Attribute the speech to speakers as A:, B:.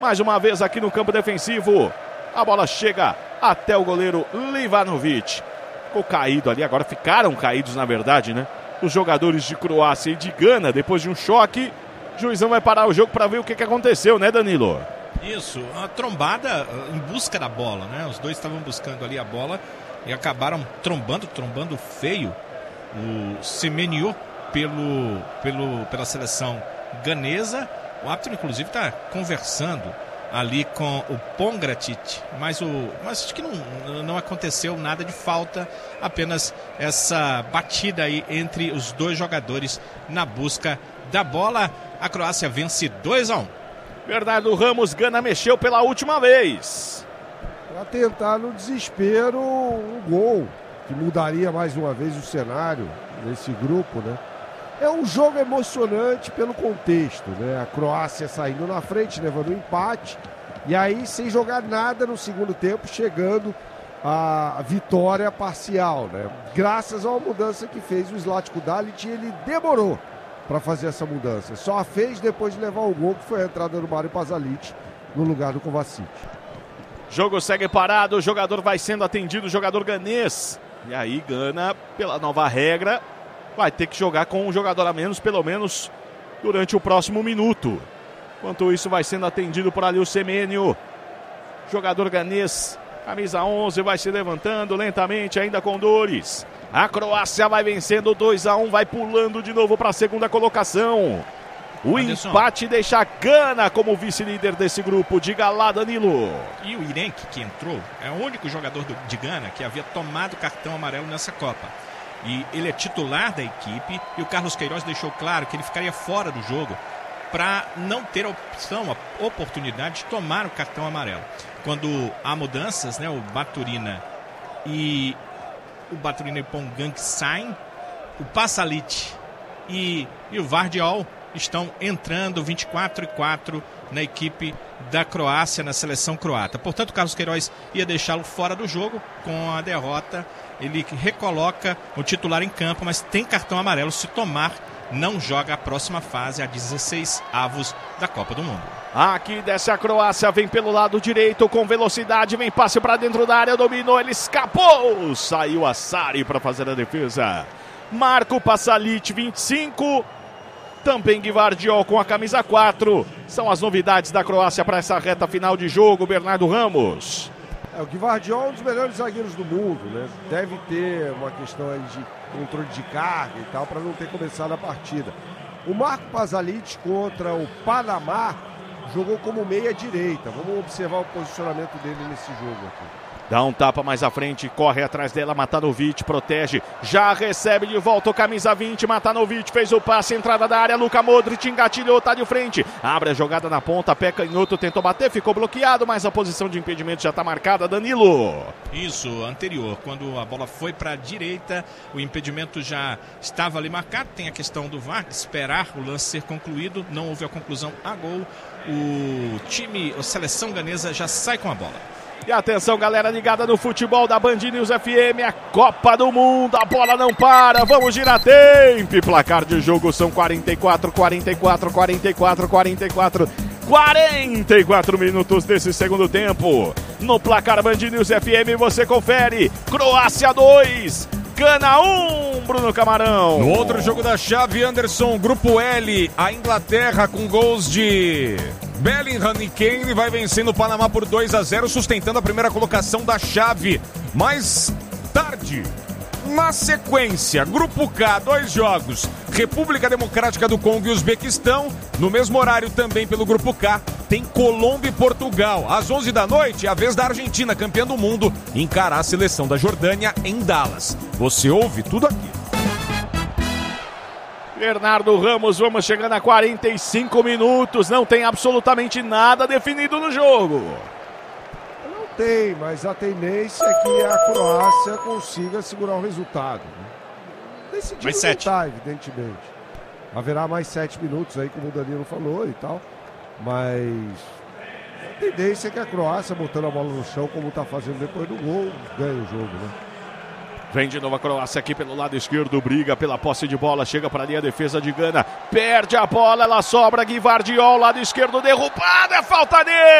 A: Mais uma vez aqui no campo defensivo. A bola chega até o goleiro Livanovic. Ficou caído ali, agora ficaram caídos na verdade, né? Os jogadores de Croácia e de Gana, depois de um choque. O juizão vai parar o jogo para ver o que aconteceu, né, Danilo?
B: Isso, uma trombada em busca da bola, né? Os dois estavam buscando ali a bola e acabaram trombando feio. O Semeniuk pela seleção ganesa. O árbitro, inclusive, está conversando ali com o Pongratic, mas acho que não aconteceu nada de falta, apenas essa batida aí entre os dois jogadores na busca da bola. A Croácia vence 2-1.
A: Bernardo Ramos, Gana mexeu pela última vez.
C: Para tentar no desespero um gol, que mudaria mais uma vez o cenário nesse grupo, né? É um jogo emocionante pelo contexto, né? A Croácia saindo na frente, levando um empate, e aí sem jogar nada no segundo tempo, chegando à vitória parcial, né? Graças a uma mudança que fez o Zlatko Dalic, ele demorou para fazer essa mudança. Só a fez depois de levar o gol, que foi a entrada do Mário Pasalic no lugar do Kovacic.
A: Jogo segue parado, o jogador vai sendo atendido, o jogador ganês. E aí Gana, pela nova regra, vai ter que jogar com um jogador a menos, pelo menos durante o próximo minuto. Enquanto isso, vai sendo atendido por ali o Semênio. Jogador ganês, camisa 11, vai se levantando lentamente, ainda com dores. A Croácia vai vencendo 2-1, vai pulando de novo para a segunda colocação. O Anderson, empate deixa a Gana como vice-líder desse grupo. Diga lá, Danilo.
B: E o Irenque, que entrou, é o único jogador de Gana que havia tomado cartão amarelo nessa Copa. E ele é titular da equipe, e o Carlos Queiroz deixou claro que ele ficaria fora do jogo para não ter a opção, a oportunidade de tomar o cartão amarelo. Quando há mudanças, né, o Baturina e o Pongang saem, o Pasalic e o Vardiol estão entrando 24-4 na equipe da Croácia, na seleção croata. Portanto, o Carlos Queiroz ia deixá-lo fora do jogo. Com a derrota, ele recoloca o titular em campo, mas tem cartão amarelo. Se tomar, não joga a próxima fase, a 16 avos da Copa do Mundo.
A: Aqui desce a Croácia, vem pelo lado direito com velocidade, vem passe para dentro da área, dominou, ele escapou, saiu a Sari para fazer a defesa. Marco Pasalic, 25, também Gvardiol com a camisa 4. São as novidades da Croácia para essa reta final de jogo, Bernardo Ramos.
C: O Gvardiol é um dos melhores zagueiros do mundo, né? Deve ter uma questão aí de controle de carga e tal, para não ter começado a partida. O Marco Pasalic contra o Panamá jogou como meia-direita. Vamos observar o posicionamento dele nesse jogo aqui.
A: Dá um tapa mais à frente, corre atrás dela, Matanovic, protege, já recebe de volta o camisa 20, Matanovic fez o passe, entrada da área, Luka Modric engatilhou, tá de frente, abre a jogada na ponta, pé canhoto, tentou bater, ficou bloqueado, mas a posição de impedimento já tá marcada, Danilo.
B: Isso, anterior, quando a bola foi para a direita, o impedimento já estava ali marcado, tem a questão do VAR, esperar o lance ser concluído, não houve a conclusão a gol, a seleção ganesa já sai com a bola.
A: E atenção, galera ligada no futebol da Band News FM, a Copa do Mundo, a bola não para, vamos girar tempo. Placar de jogo são 44 minutos desse segundo tempo. No placar Band News FM você confere, Croácia 2, Gana 1, Bruno Camarão.
D: No outro jogo da chave, Anderson, grupo L, a Inglaterra com gols de Bellingham e Kane vai vencendo o Panamá por 2-0, sustentando a primeira colocação da chave. Mais tarde, na sequência, grupo K, 2 jogos, República Democrática do Congo e Uzbequistão. No mesmo horário também pelo grupo K, tem Colômbia e Portugal. Às 11 da noite, é a vez da Argentina, campeã do mundo, encarar a seleção da Jordânia em Dallas. Você ouve tudo aqui.
A: Bernardo Ramos, vamos chegando a 45 minutos, não tem absolutamente nada definido no jogo.
C: Não tem, mas a tendência é que a Croácia consiga segurar o resultado. Né? Decidido
B: mais
C: não
B: 7.
C: Tá, evidentemente. Haverá mais 7 minutos aí, como o Danilo falou e tal, mas a tendência é que a Croácia, botando a bola no chão, como está fazendo depois do gol, ganhe o jogo, né?
A: Vem de novo a Croácia aqui pelo lado esquerdo, briga pela posse de bola, chega para ali a defesa de Gana, perde a bola, ela sobra, Gvardiol, lado esquerdo derrubado, é falta dele!